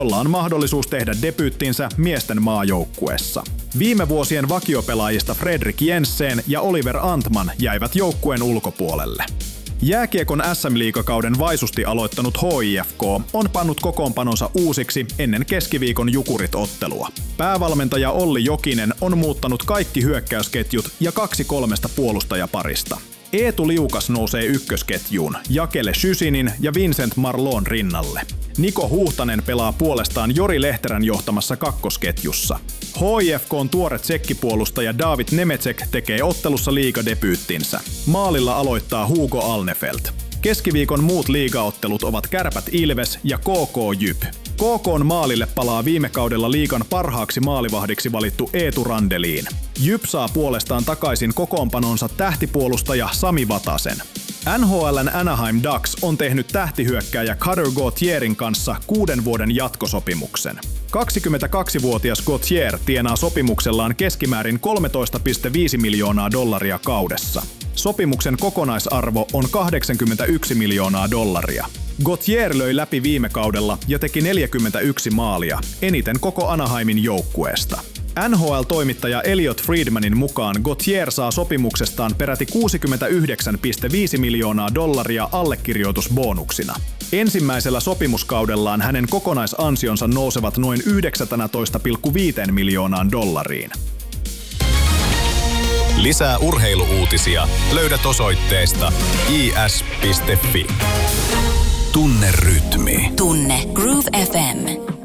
jolla on mahdollisuus tehdä debyyttinsä miesten maajoukkueessa. Viime vuosien vakiopelaajista Fredrik Jensen ja Oliver Antman jäivät joukkueen ulkopuolelle. Jääkiekon SM-liigakauden vaisusti aloittanut HIFK on pannut kokoonpanonsa uusiksi ennen keskiviikon Jukurit-ottelua. Päävalmentaja Olli Jokinen on muuttanut kaikki hyökkäysketjut ja 2 3 puolustajaparista. Eetu Liukas nousee ykkösketjuun, Jakele Shysinin ja Vincent Marlon rinnalle. Niko Huhtanen pelaa puolestaan Jori Lehterän johtamassa kakkosketjussa. HIFK:n tuore tsekkipuolustaja David Nemecek tekee ottelussa liigadebyyttinsä. Maalilla aloittaa Hugo Alnefelt. Keskiviikon muut liigaottelut ovat Kärpät Ilves ja KK Jyp. KK:n maalille palaa viime kaudella liigan parhaaksi maalivahdiksi valittu Eetu Randelin. Jyp saa puolestaan takaisin kokoonpanonsa tähtipuolustaja Sami Vatasen. NHL:n Anaheim Ducks on tehnyt tähtihyökkääjä Cutter Gauthierin kanssa 6 vuoden jatkosopimuksen. 22-vuotias Gauthier tienaa sopimuksellaan keskimäärin $13,5 miljoonaa kaudessa. Sopimuksen kokonaisarvo on $81 miljoonaa. Gauthier löi läpi viime kaudella ja teki 41 maalia, eniten koko Anaheimin joukkueesta. NHL-toimittaja Elliot Friedmanin mukaan Gauthier saa sopimuksestaan peräti $69,5 miljoonaa allekirjoitusbonuksina. Ensimmäisellä sopimuskaudellaan hänen kokonaisansionsa nousevat noin $19,5 miljoonaan. Lisää urheiluuutisia löydät osoitteesta is.fi. Tunne rytmi. Tunne Groove FM.